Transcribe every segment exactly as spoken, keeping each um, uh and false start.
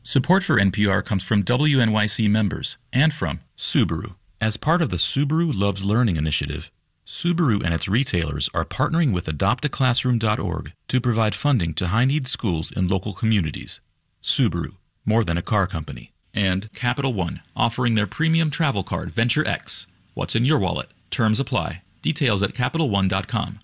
Support for N P R comes from W N Y C members and from Subaru. As part of the Subaru Loves Learning initiative, Subaru and its retailers are partnering with adopt a classroom dot org to provide funding to high-need schools in local communities. Subaru, more than a car company. And Capital One, offering their premium travel card, Venture X. What's in your wallet? Terms apply. Details at Capital One dot com.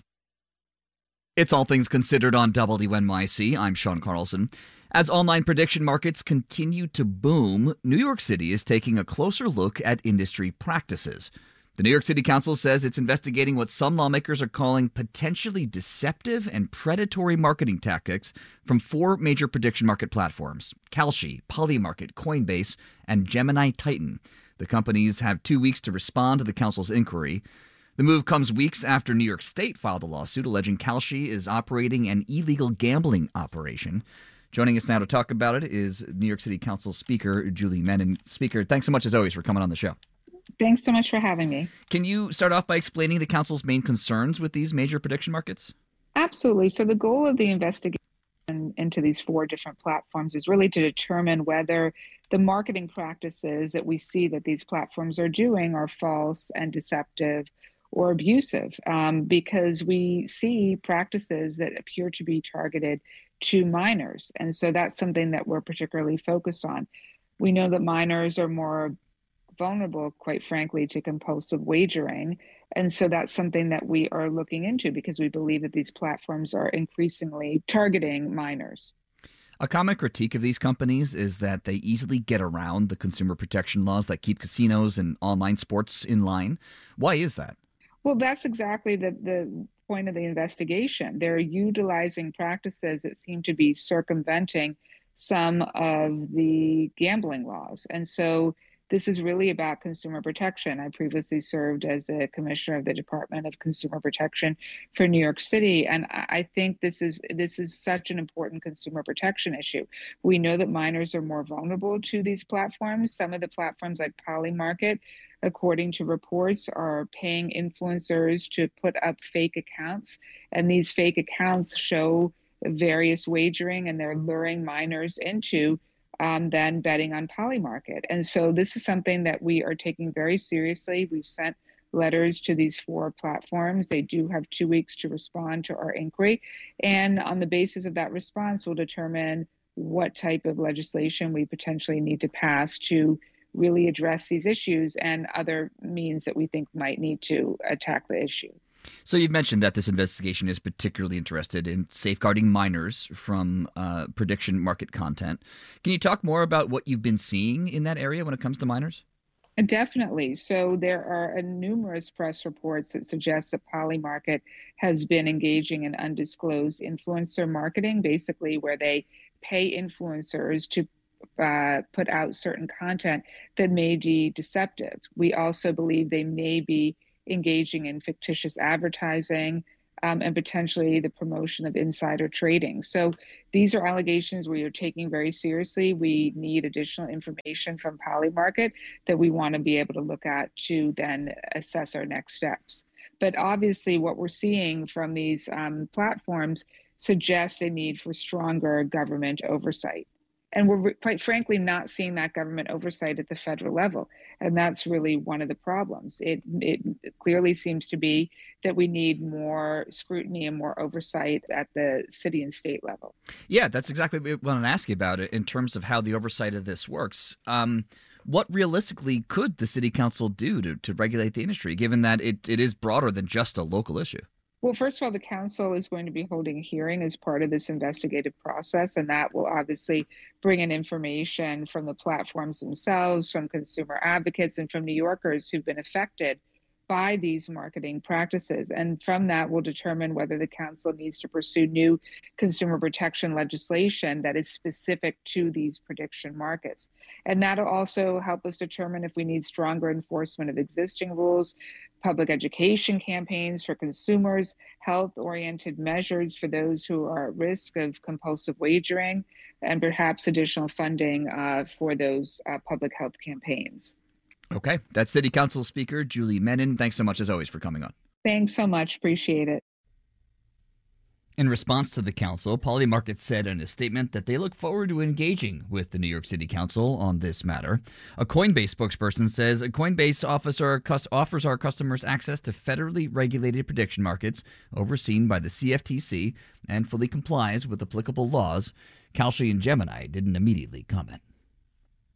It's All Things Considered on W N Y C. I'm Sean Carlson. As online prediction markets continue to boom, New York City is taking a closer look at industry practices. The New York City Council says it's investigating what some lawmakers are calling potentially deceptive and predatory marketing tactics from four major prediction market platforms: Kalshi, Polymarket, Coinbase, and Gemini Titan. The companies have two weeks to respond to the council's inquiry. The move comes weeks after New York State filed a lawsuit alleging Kalshi is operating an illegal gambling operation. Joining us now to talk about it is New York City Council Speaker Julie Menin. Speaker, thanks so much as always for coming on the show. Thanks so much for having me. Can you start off by explaining the council's main concerns with these major prediction markets? Absolutely. So the goal of the investigation into these four different platforms is really to determine whether the marketing practices that we see that these platforms are doing are false and deceptive or abusive, um, because we see practices that appear to be targeted to minors. And so that's something that we're particularly focused on. We know that minors are more vulnerable, quite frankly, to compulsive wagering. And so that's something that we are looking into because we believe that these platforms are increasingly targeting minors. A common critique of these companies is that they easily get around the consumer protection laws that keep casinos and online sports in line. Why is that? Well, that's exactly the, the point of the investigation. They're utilizing practices that seem to be circumventing some of the gambling laws. And so this is really about consumer protection. I previously served as a commissioner of the Department of Consumer Protection for New York City, and I think this is this is such an important consumer protection issue. We know that minors are more vulnerable to these platforms. Some of the platforms like Polymarket, according to reports, are paying influencers to put up fake accounts, and these fake accounts show various wagering, and they're luring minors into Um, than betting on Polymarket. And so this is something that we are taking very seriously. We've sent letters to these four platforms. They do have two weeks to respond to our inquiry. And on the basis of that response, we'll determine what type of legislation we potentially need to pass to really address these issues and other means that we think might need to attack the issue. So you've mentioned that this investigation is particularly interested in safeguarding minors from uh, prediction market content. Can you talk more about what you've been seeing in that area when it comes to minors? Definitely. So there are uh, numerous press reports that suggest that Polymarket has been engaging in undisclosed influencer marketing, basically where they pay influencers to uh, put out certain content that may be deceptive. We also believe they may be engaging in fictitious advertising, um, and potentially the promotion of insider trading. So these are allegations we are taking very seriously. We need additional information from Polymarket that we want to be able to look at to then assess our next steps. But obviously what we're seeing from these um, platforms suggests a need for stronger government oversight. And we're quite frankly not seeing that government oversight at the federal level. And that's really one of the problems. It, it clearly seems to be that we need more scrutiny and more oversight at the city and state level. Yeah, that's exactly what I wanted to ask you about it in terms of how the oversight of this works. Um, what realistically could the city council do to, to regulate the industry, given that it, it is broader than just a local issue? Well, first of all, the council is going to be holding a hearing as part of this investigative process, and that will obviously bring in information from the platforms themselves, from consumer advocates, and from New Yorkers who've been affected by these marketing practices. And from that, we'll determine whether the council needs to pursue new consumer protection legislation that is specific to these prediction markets. And that'll also help us determine if we need stronger enforcement of existing rules, public education campaigns for consumers, health-oriented measures for those who are at risk of compulsive wagering, and perhaps additional funding uh, for those uh, public health campaigns. Okay. That's City Council Speaker Julie Menin. Thanks so much, as always, for coming on. Thanks so much. Appreciate it. In response to the council, Polymarket said in a statement that they look forward to engaging with the New York City Council on this matter. A Coinbase spokesperson says Coinbase offers our, offers our customers access to federally regulated prediction markets overseen by the C F T C and fully complies with applicable laws. Kalshi and Gemini didn't immediately comment.